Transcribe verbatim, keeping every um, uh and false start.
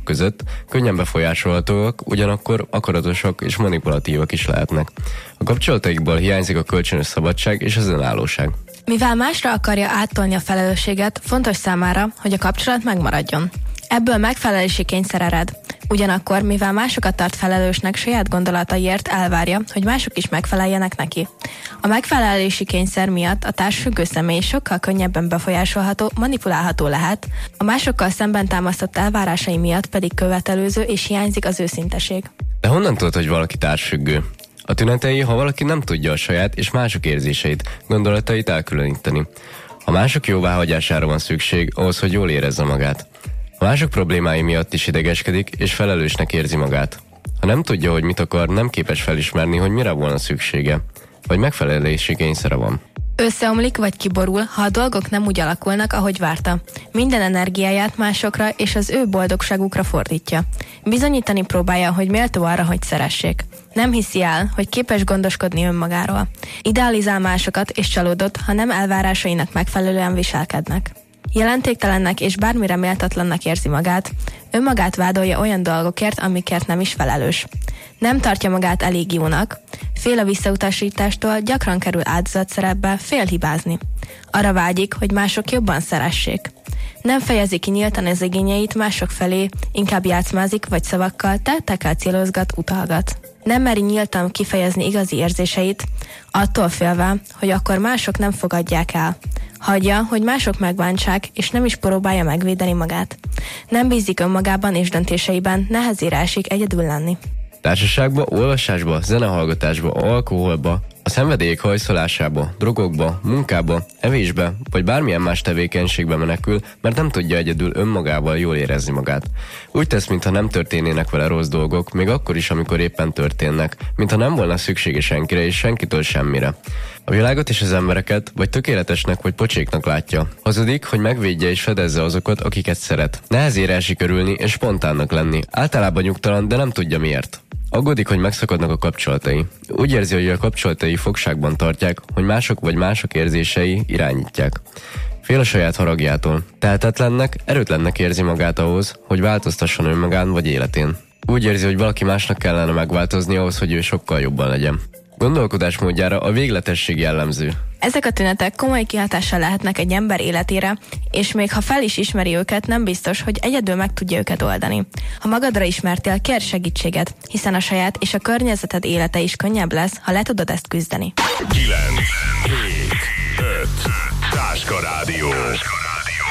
mások között, könnyen befolyásolhatóak, ugyanakkor akaratosak és manipulatívak is lehetnek. A kapcsolataikból hiányzik a kölcsönös szabadság és az önállóság. Mivel másra akarja áttolni a felelősséget, fontos számára, hogy a kapcsolat megmaradjon. Ebből megfelelési kényszer ered. Ugyanakkor, mivel másokat tart felelősnek, saját gondolataiért elvárja, hogy mások is megfeleljenek neki. A megfelelési kényszer miatt a társfüggő személy sokkal könnyebben befolyásolható, manipulálható lehet, a másokkal szemben támasztott elvárásai miatt pedig követelőző és hiányzik az őszinteség. De honnan tudod, hogy valaki társfüggő? A tünetei, ha valaki nem tudja a saját és mások érzéseit, gondolatait elkülöníteni. Ha mások jóváhagyására van szükség, ahhoz, hogy jól érezze magát. A mások problémái miatt is idegeskedik és felelősnek érzi magát. Ha nem tudja, hogy mit akar, nem képes felismerni, hogy mire volna szüksége, vagy megfelelési kényszere van. Összeomlik vagy kiborul, ha a dolgok nem úgy alakulnak, ahogy várta. Minden energiáját másokra és az ő boldogságukra fordítja. Bizonyítani próbálja, hogy méltó arra, hogy szeressék. Nem hiszi el, hogy képes gondoskodni önmagáról. Idealizál másokat és csalódott, ha nem elvárásainak megfelelően viselkednek. Jelentéktelennek és bármire méltatlannak érzi magát, önmagát vádolja olyan dolgokért, amikért nem is felelős. Nem tartja magát elég jónak, fél a visszautasítástól, gyakran kerül áldozatszerepbe, fél hibázni. Arra vágyik, hogy mások jobban szeressék. Nem fejezi ki nyíltan az igényeit mások felé, inkább játszmázik vagy szavakkal, tettekkel célozgat, utalgat. Nem meri nyíltan kifejezni igazi érzéseit, attól félve, hogy akkor mások nem fogadják el. Hagyja, hogy mások megbántsák, és nem is próbálja megvédeni magát. Nem bízik önmagában és döntéseiben, nehezére esik egyedül lenni. Társaságba, olvasásba, zenehallgatásba, alkoholba, a szenvedélyek hajszolásába, drogokba, munkába, evésbe, vagy bármilyen más tevékenységbe menekül, mert nem tudja egyedül önmagával jól érezni magát. Úgy tesz, mintha nem történnének vele rossz dolgok, még akkor is, amikor éppen történnek, mintha nem volna szüksége senkire és senkitől semmire. A világot és az embereket vagy tökéletesnek, vagy pocséknak látja. Hazudik, hogy megvédje és fedezze azokat, akiket szeret. Nehezére esik örülni és spontánnak lenni. Általában nyugtalan, de nem tudja miért. Aggódik, hogy megszakadnak a kapcsolatai. Úgy érzi, hogy a kapcsolatai fogságban tartják, hogy mások vagy mások érzései irányítják. Fél a saját haragjától. Tehetetlennek, erőtlennek érzi magát ahhoz, hogy változtasson önmagán vagy életén. Úgy érzi, hogy valaki másnak kellene megváltozni ahhoz, hogy ő sokkal jobban legyen. Gondolkodásmódjára a végletesség jellemző. Ezek a tünetek komoly kihatással lehetnek egy ember életére, és még ha fel is ismeri őket, nem biztos, hogy egyedül meg tudja őket oldani. Ha magadra ismertél, kérj segítséget, hiszen a saját és a környezeted élete is könnyebb lesz, ha le tudod ezt küzdeni. kilenc, hét, öt, Táska Rádió.